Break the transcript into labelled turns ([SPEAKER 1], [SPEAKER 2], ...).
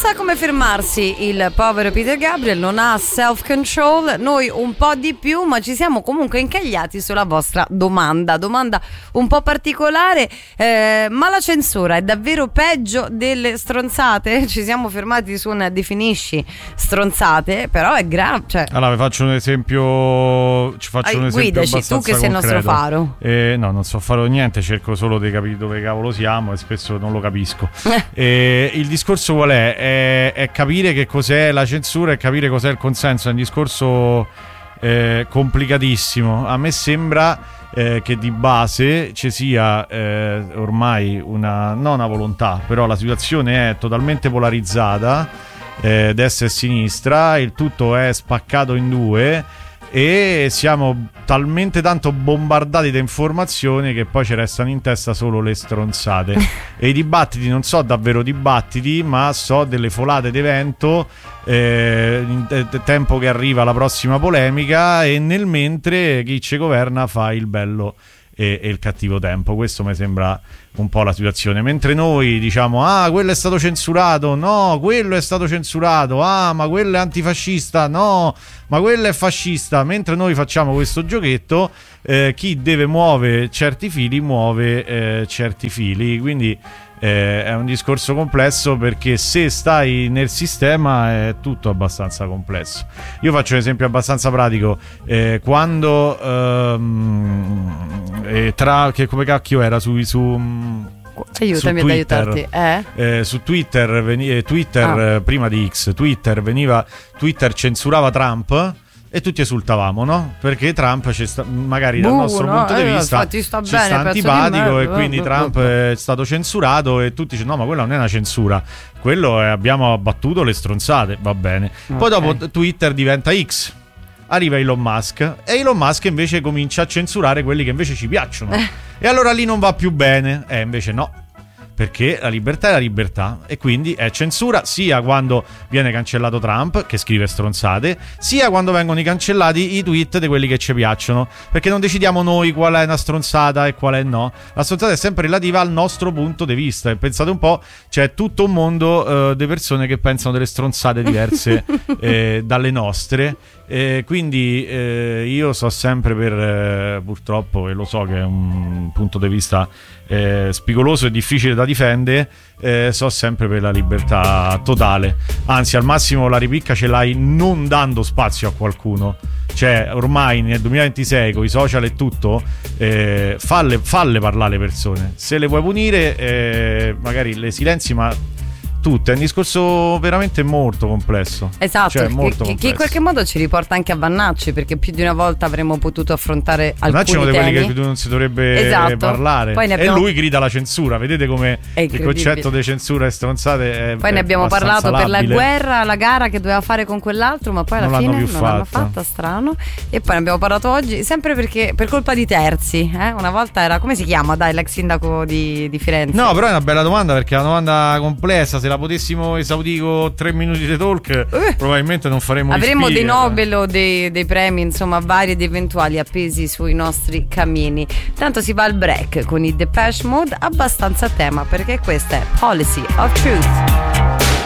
[SPEAKER 1] sa come fermarsi il povero Peter Gabriel, non ha self-control, noi un po' di più, ma ci siamo comunque incagliati sulla vostra domanda un po' particolare, ma la censura è davvero peggio delle stronzate? Ci siamo fermati su una definisci stronzate, però è grave, cioè...
[SPEAKER 2] Allora vi faccio un esempio,
[SPEAKER 1] guidaci,
[SPEAKER 2] abbastanza
[SPEAKER 1] tu che sei il nostro
[SPEAKER 2] concreto.
[SPEAKER 1] faro.
[SPEAKER 2] No, non so fare niente, cerco solo di capire dove cavolo siamo e spesso non lo capisco. Il discorso qual è? È capire che cos'è la censura e capire cos'è il consenso. È un discorso complicatissimo. A me sembra che di base ci sia ormai non una volontà, però la situazione è totalmente polarizzata, destra e sinistra, il tutto è spaccato in due e siamo talmente tanto bombardati da informazioni che poi ci restano in testa solo le stronzate. E i dibattiti non so davvero dibattiti, ma so delle folate d'evento, tempo che arriva la prossima polemica e nel mentre chi ci governa fa il bello e il cattivo tempo. Questo mi sembra un po' la situazione, mentre noi diciamo quello è stato censurato, no, quello è stato censurato, ma quello è antifascista, no, ma quello è fascista. Mentre noi facciamo questo giochetto, chi deve muovere certi fili muove certi fili, quindi è un discorso complesso, perché se stai nel sistema è tutto abbastanza complesso. Io faccio un esempio abbastanza pratico, quando come cacchio era
[SPEAKER 1] aiutami ad aiutarti.
[SPEAKER 2] Su Twitter prima di X, Twitter censurava Trump e tutti esultavamo, no? Perché Trump magari dal nostro punto di vista ci sta antipatico e quindi Trump è stato censurato e tutti dicono no, ma quella non è una censura, quello abbiamo abbattuto le stronzate, va bene. Poi dopo Twitter diventa X, arriva Elon Musk e Elon Musk invece comincia a censurare quelli che invece ci piacciono e allora lì non va più bene, invece no, perché la libertà è la libertà e quindi è censura sia quando viene cancellato Trump, che scrive stronzate, sia quando vengono cancellati i tweet di quelli che ci piacciono, perché non decidiamo noi qual è una stronzata e qual è no. La stronzata è sempre relativa al nostro punto di vista e pensate un po', c'è tutto un mondo di persone che pensano delle stronzate diverse dalle nostre. Quindi io so sempre per purtroppo, e lo so che è un punto di vista spigoloso e difficile da difendere, so sempre per la libertà totale, anzi al massimo la ripicca ce l'hai non dando spazio a qualcuno, cioè ormai nel 2026 con i social e tutto, falle parlare le persone, se le vuoi punire magari le silenzi, ma tutte, è un discorso veramente molto complesso.
[SPEAKER 1] Esatto,
[SPEAKER 2] cioè, molto complesso.
[SPEAKER 1] Che in qualche modo ci riporta anche a Vannacci, perché più di una volta avremmo potuto affrontare alcuni temi.
[SPEAKER 2] Vannacci è uno di quelli che non si dovrebbe parlare. E lui grida la censura, vedete come il concetto di censura e stronzate è
[SPEAKER 1] poi ne abbiamo parlato
[SPEAKER 2] labile.
[SPEAKER 1] Per la guerra, la gara che doveva fare con quell'altro, ma poi alla fine non l'hanno fatta, strano. E poi ne abbiamo parlato oggi, sempre perché per colpa di terzi, una volta era, come si chiama, dai, l'ex sindaco di Firenze.
[SPEAKER 2] No, però è una bella domanda, perché è una domanda complessa. Se la potessimo esaudire con 3 minuti di talk, probabilmente non faremo
[SPEAKER 1] avremo dei Nobel o dei premi, insomma, vari ed eventuali appesi sui nostri cammini. Tanto si va al break con i Depeche Mode, abbastanza a tema, perché questa è Policy of Truth.